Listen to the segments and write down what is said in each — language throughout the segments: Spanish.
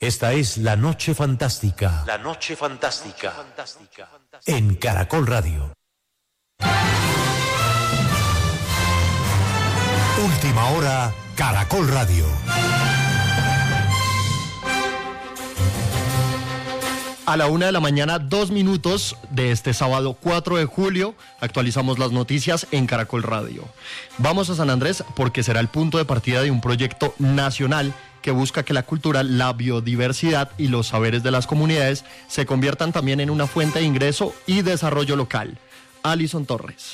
Esta es La Noche Fantástica. La Noche Fantástica. En Caracol Radio. Última hora, Caracol Radio. A la 1:00 a.m, 2 minutos de este sábado 4 de julio, actualizamos las noticias en Caracol Radio. Vamos a San Andrés porque será el punto de partida de un proyecto nacional que busca que la cultura, la biodiversidad y los saberes de las comunidades se conviertan también en una fuente de ingreso y desarrollo local. Alison Torres.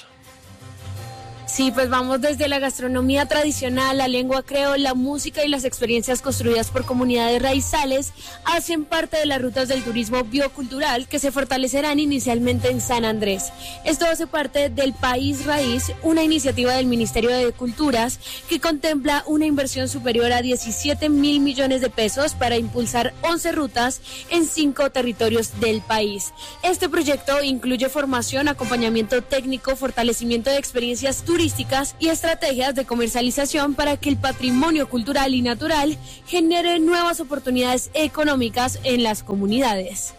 Sí, pues vamos desde la gastronomía tradicional, la lengua creol, la música y las experiencias construidas por comunidades raizales hacen parte de las rutas del turismo biocultural que se fortalecerán inicialmente en San Andrés. Esto hace parte del País Raíz, una iniciativa del Ministerio de Culturas que contempla una inversión superior a 17.000 millones de pesos para impulsar 11 rutas en 5 territorios del país. Este proyecto incluye formación, acompañamiento técnico, fortalecimiento de experiencias turísticas y estrategias de comercialización para que el patrimonio cultural y natural genere nuevas oportunidades económicas en las comunidades.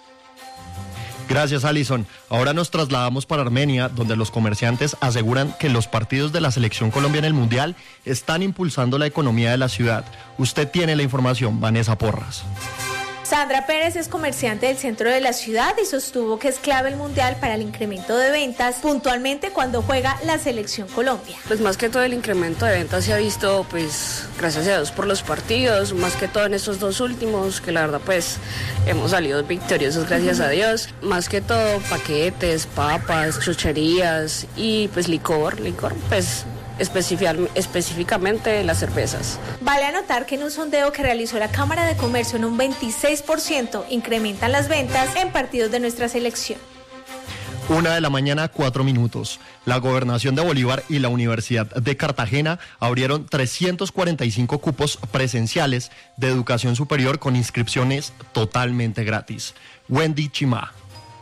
Gracias, Alison. Ahora nos trasladamos para Armenia, donde los comerciantes aseguran que los partidos de la Selección Colombia en el Mundial están impulsando la economía de la ciudad. Usted tiene la información, Vanessa Porras. Sandra Pérez es comerciante del centro de la ciudad y sostuvo que es clave el Mundial para el incremento de ventas, puntualmente cuando juega la Selección Colombia. Pues más que todo el incremento de ventas se ha visto, pues gracias a Dios por los partidos, más que todo en estos 2 últimos, que la verdad pues hemos salido victoriosos gracias a Dios. Más que todo paquetes, papas, chucherías y pues licor, pues específicamente las cervezas. Vale anotar que en un sondeo que realizó la Cámara de Comercio en un 26% incrementan las ventas en partidos de nuestra selección. 1:00 a.m, 4 minutos. La Gobernación de Bolívar y la Universidad de Cartagena abrieron 345 cupos presenciales de educación superior con inscripciones totalmente gratis. Wendy Chimá.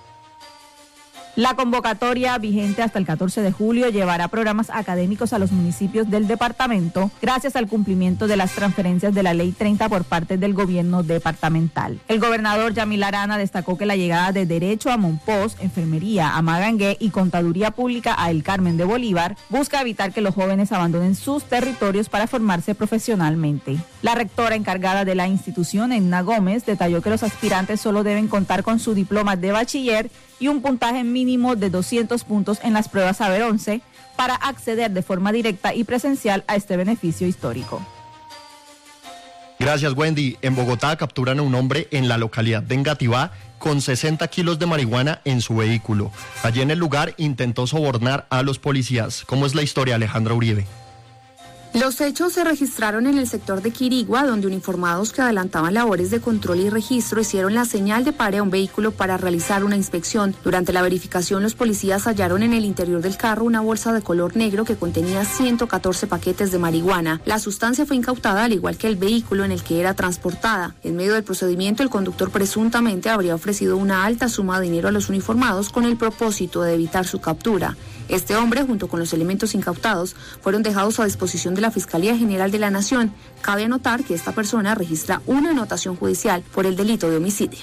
La convocatoria, vigente hasta el 14 de julio, llevará programas académicos a los municipios del departamento gracias al cumplimiento de las transferencias de la Ley 30 por parte del gobierno departamental. El gobernador Yamil Arana destacó que la llegada de Derecho a Monpós, Enfermería a Magangué y Contaduría Pública a El Carmen de Bolívar busca evitar que los jóvenes abandonen sus territorios para formarse profesionalmente. La rectora encargada de la institución, Edna Gómez, detalló que los aspirantes solo deben contar con su diploma de bachiller y un puntaje mínimo de 200 puntos en las pruebas Saber 11 para acceder de forma directa y presencial a este beneficio histórico. Gracias, Wendy. En Bogotá capturan a un hombre en la localidad de Engativá con 60 kilos de marihuana en su vehículo. Allí en el lugar intentó sobornar a los policías. ¿Cómo es la historia, Alejandra Uribe? Los hechos se registraron en el sector de Quirigua, donde uniformados que adelantaban labores de control y registro hicieron la señal de pare a un vehículo para realizar una inspección. Durante la verificación, los policías hallaron en el interior del carro una bolsa de color negro que contenía 114 paquetes de marihuana. La sustancia fue incautada, al igual que el vehículo en el que era transportada. En medio del procedimiento, el conductor presuntamente habría ofrecido una alta suma de dinero a los uniformados con el propósito de evitar su captura. Este hombre, junto con los elementos incautados, fueron dejados a disposición de la Fiscalía General de la Nación. Cabe anotar que esta persona registra una anotación judicial por el delito de homicidio.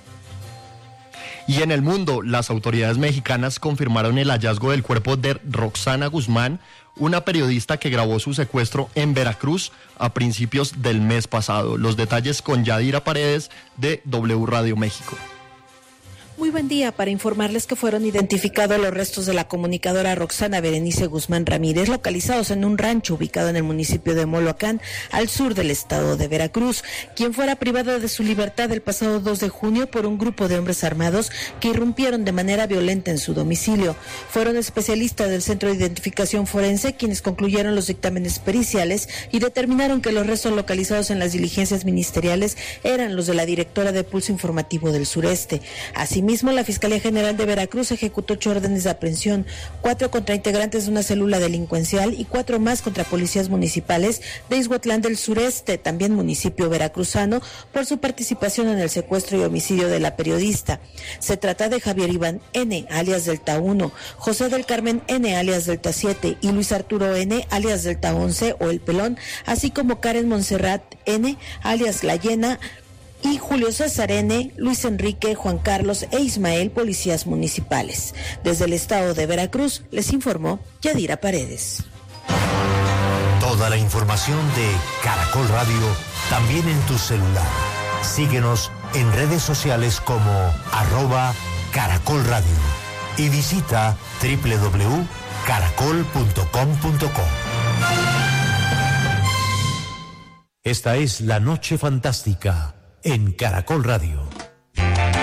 Y en el mundo, las autoridades mexicanas confirmaron el hallazgo del cuerpo de Roxana Guzmán, una periodista que grabó su secuestro en Veracruz a principios del mes pasado. Los detalles con Yadira Paredes de W Radio México. Muy buen día para informarles que fueron identificados los restos de la comunicadora Roxana Berenice Guzmán Ramírez, localizados en un rancho ubicado en el municipio de Moloacán, al sur del estado de Veracruz, quien fuera privada de su libertad el pasado 2 de junio por un grupo de hombres armados que irrumpieron de manera violenta en su domicilio. Fueron especialistas del Centro de Identificación Forense quienes concluyeron los dictámenes periciales y determinaron que los restos localizados en las diligencias ministeriales eran los de la directora de Pulso Informativo del Sureste. Asimismo, la Fiscalía General de Veracruz ejecutó 8 órdenes de aprehensión, 4 contra integrantes de una célula delincuencial y 4 más contra policías municipales de Ixhuatlán del Sureste, también municipio veracruzano, por su participación en el secuestro y homicidio de la periodista. Se trata de Javier Iván N., alias Delta 1, José del Carmen N., alias Delta 7, y Luis Arturo N., alias Delta 11 o El Pelón, así como Karen Montserrat N., alias La Llena, y Julio César N., Luis Enrique, Juan Carlos e Ismael, policías municipales. Desde el estado de Veracruz les informó Yadira Paredes. Toda la información de Caracol Radio también en tu celular. Síguenos en redes sociales como @Caracol Radio y visita www.caracol.com.co. Esta es La Noche Fantástica en Caracol Radio.